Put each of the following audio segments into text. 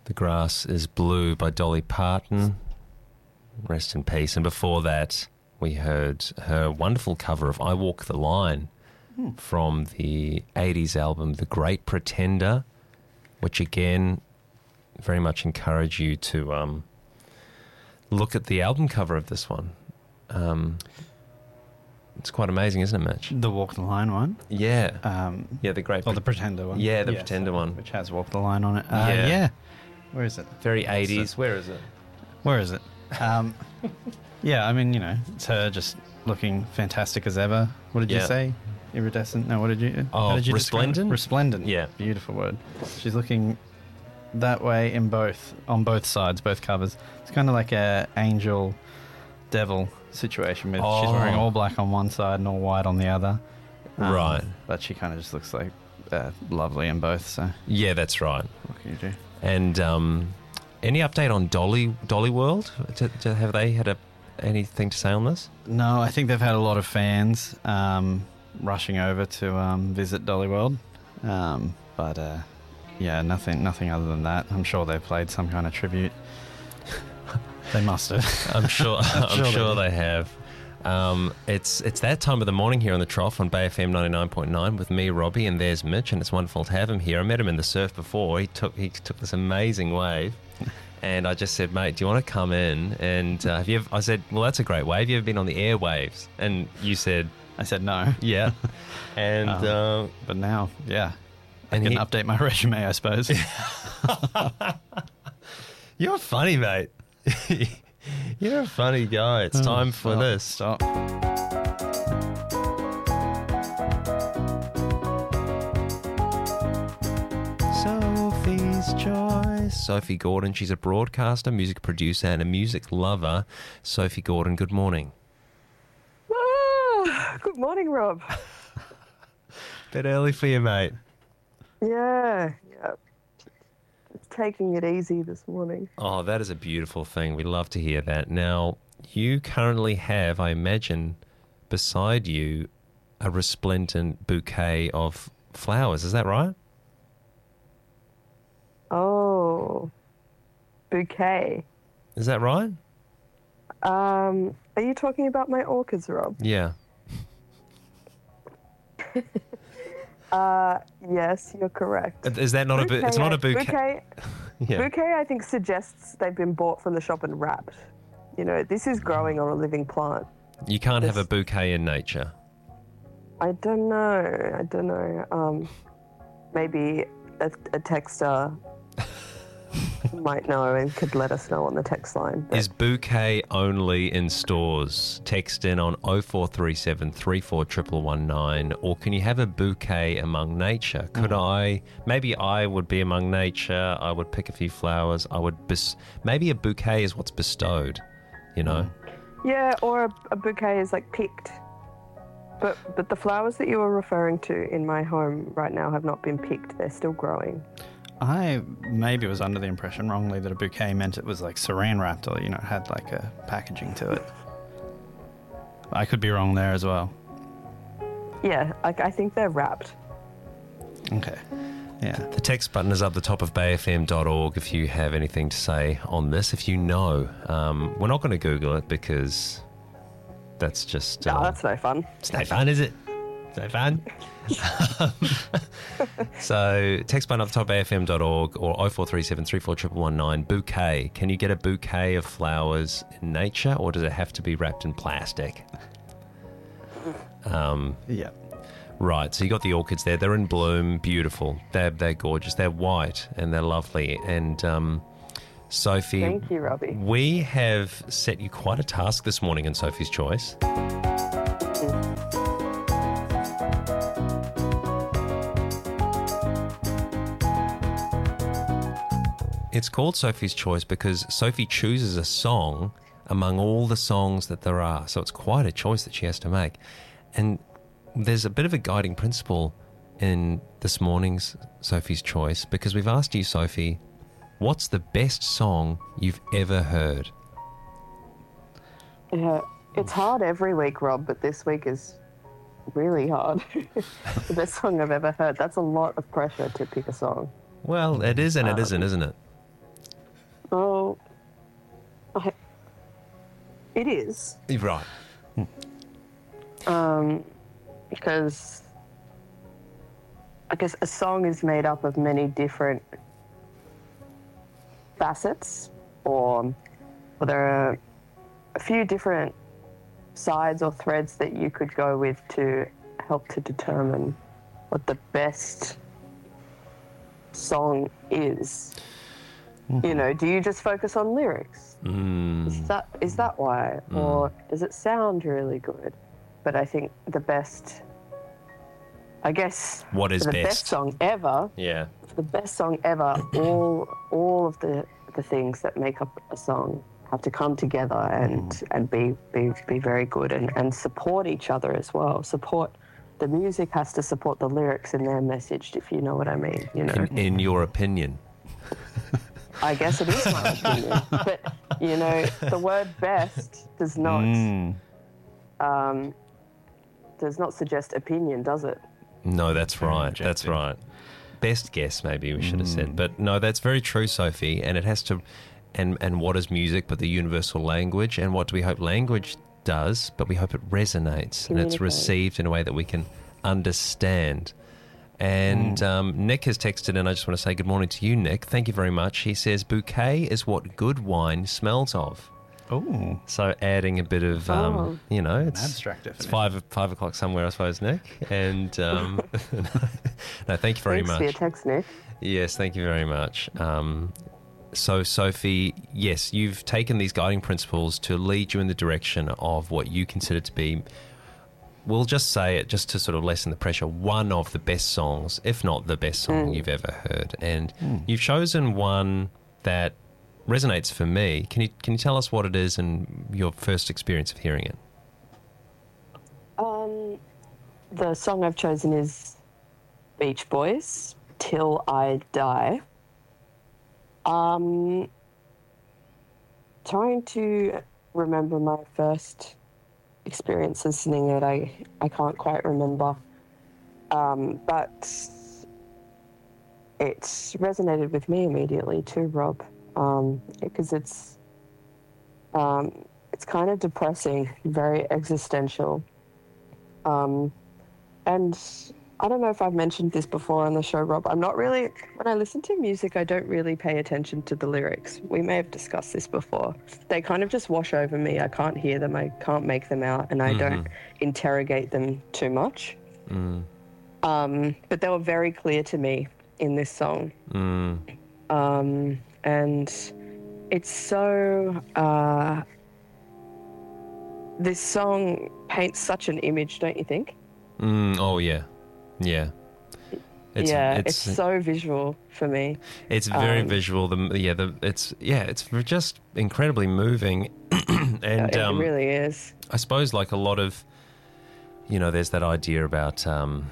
The Grass is Blue by Dolly Parton. Rest in peace. And before that, we heard her wonderful cover of I Walk the Line from the 80s album The Great Pretender, which again, very much encourage you to look at the album cover of this one. It's quite amazing, isn't it, Mitch? The Walk the Line one? Yeah. Yeah, the Great... Or the Pretender one? Yeah, the Pretender one. Which has Walk the Line on it. Yeah. Yeah. Where is it? Very 80s. Where is it? Where is it? Yeah, I mean, it's her just looking fantastic as ever. What did you say? Iridescent? No, what did you... Oh, resplendent? Resplendent. Yeah. Beautiful word. She's looking that way on both sides, both covers. It's kind of like a angel devil situation with she's wearing all black on one side and all white on the other. Right. But she kind of just looks like lovely in both, so... Yeah, that's right. What can you do? And any update on Dolly World? Have they had anything to say on this? No, I think they've had a lot of fans rushing over to visit Dolly World. But nothing other than that. I'm sure they played some kind of tribute. They must have. I'm sure. I'm sure they have. It's that time of the morning here on the Trough on Bay FM 99.9 with me, Robbie, and there's Mitch, and it's wonderful to have him here. I met him in the surf before. He took this amazing wave, and I just said, mate, do you want to come in? And I said, well, that's a great wave. Have you ever been on the airwaves? And you said, I said no. Yeah. And but now, yeah, I and can update my resume, I suppose. You're funny, mate. You're a funny guy. It's time for this. Stop. Sophie's Choice. Sophie Gordon. She's a broadcaster, music producer, and a music lover. Sophie Gordon, good morning. Good morning, Rob. Bit early for you, mate. Yeah. It's taking it easy this morning. Oh, that is a beautiful thing. We love to hear that. Now, you currently have, I imagine, beside you, a resplendent bouquet of flowers. Is that right? Oh, bouquet. Is that right? Are you talking about my orchids, Rob? Yeah. Yes, you're correct. Is that not a bouquet? It's not a bouquet. Yeah. Bouquet, I think, suggests they've been bought from the shop and wrapped. This is growing on a living plant. You can't have a bouquet in nature. I don't know. Maybe a texter might know and could let us know on the text line. Is bouquet only in stores? Text in on 0437 341119, or can you have a bouquet among nature? Maybe I would be among nature. I would pick a few flowers. Maybe a bouquet is what's bestowed, Yeah, or a bouquet is like picked. But the flowers that you were referring to in my home right now have not been picked. They're still growing. I maybe was under the impression wrongly that a bouquet meant it was like saran wrapped or, had like a packaging to it. I could be wrong there as well. Yeah, I think they're wrapped. Okay. Yeah. The text button is up the top of bayfm.org if you have anything to say on this. If you know, we're not going to Google it because that's just... No, that's no fun. It's no fun, is it? It's no fun. So text button up the top of afm.org or 0437 341119. Bouquet. Can you get a bouquet of flowers in nature, or does it have to be wrapped in plastic? Yeah. Right, so you got the orchids there. They're in bloom, beautiful. They're gorgeous. They're white and they're lovely. And Sophie, thank you, Robbie. We have set you quite a task this morning in Sophie's Choice. It's called Sophie's Choice because Sophie chooses a song among all the songs that there are. So it's quite a choice that she has to make. And there's a bit of a guiding principle in this morning's Sophie's Choice because we've asked you, Sophie, what's the best song you've ever heard? Yeah, it's hard every week, Rob, but this week is really hard. The best song I've ever heard. That's a lot of pressure to pick a song. Well, it is and it isn't, isn't it? Well, it is. Right. Because I guess a song is made up of many different facets, or there are a few different sides or threads that you could go with to help to determine what the best song is. You know, do you just focus on lyrics? Is that why? Or does it sound really good? But I think the best, I guess, What is for the best? best song ever, Yeah. for the best song ever, all of the things that make up a song have to come together and be very good and support each other as well. The music has to support the lyrics and their message, if you know what I mean. You know, In your opinion. I guess it is my opinion, but you know, the word "best" does not suggest opinion, does it? No, that's right. objective. That's right. Best guess, maybe we should have said. But no, that's very true, Sophie. And it has to, and what is music but the universal language? And what do we hope language does? But we hope it resonates and it's Communicate. received in a way that we can understand. And Nick has texted in. I just want to say good morning to you, Nick. Thank you very much. He says, bouquet is what good wine smells of. Oh, So adding a bit of, you know, it's abstract It's definition. 5 o'clock somewhere, I suppose, Nick. And no, thank you very Thanks for your much. text, Nick. Yes, thank you very much. So, Sophie, yes, you've taken these guiding principles to lead you in the direction of what you consider to be, we'll just say it just to sort of lessen the pressure, one of the best songs, if not the best song you've ever heard. And you've chosen one that resonates for me. Can you tell us what it is and your first experience of hearing it? The song I've chosen is Beach Boys, Till I Die. Trying to remember my first experience listening it, I can't quite remember. But it resonated with me immediately too, Rob, because it's kind of depressing, very existential. And I don't know if I've mentioned this before on the show, Rob. I'm not really, when I listen to music, I don't really pay attention to the lyrics. We may have discussed this before. They kind of just wash over me. I can't hear them. I can't make them out, and I don't interrogate them too much. But they were very clear to me in this song. And it's so, this song paints such an image, don't you think? Oh, yeah. Yeah. It's so visual for me. It's very visual. It's just incredibly moving. And It really is. I suppose, like a lot of, there's that idea about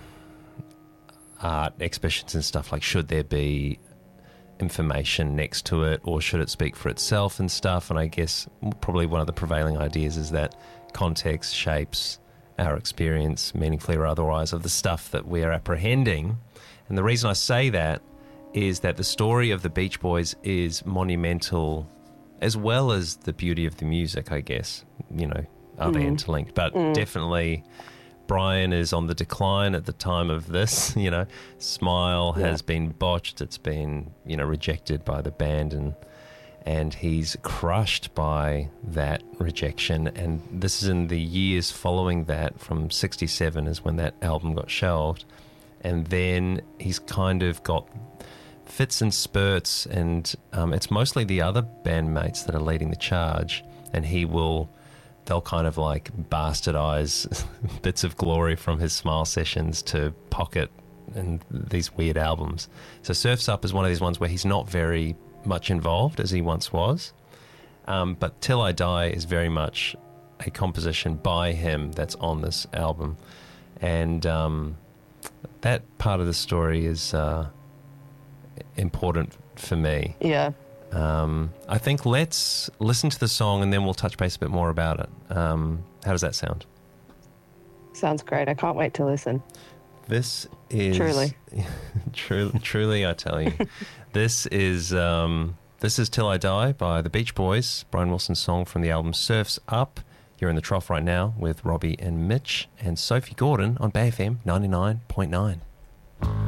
art exhibitions and stuff. Like, should there be information next to it, or should it speak for itself and stuff? And I guess probably one of the prevailing ideas is that context shapes our experience, meaningfully or otherwise, of the stuff that we're apprehending. And the reason I say that is that the story of the Beach Boys is monumental, as well as the beauty of the music, I guess. Are they interlinked? But definitely Brian is on the decline at the time of this. Smile has been botched. It's been, rejected by the band, and he's crushed by that rejection. And this is in the years following that. From 67 is when that album got shelved. And then he's kind of got fits and spurts, and it's mostly the other bandmates that are leading the charge, and they'll kind of like bastardize bits of glory from his Smile sessions to pocket and these weird albums. So Surf's Up is one of these ones where he's not very much involved as he once was, but Till I Die is very much a composition by him that's on this album. And that part of the story is important for me. Yeah. I think let's listen to the song and then we'll touch base a bit more about it. How does that sound? Sounds great. I can't wait to listen. This is... Truly. truly, I tell you. This is This is Till I Die by the Beach Boys, Brian Wilson's song from the album Surf's Up. You're in the Trough right now with Robbie and Mitch and Sophie Gordon on Bay FM 99.9.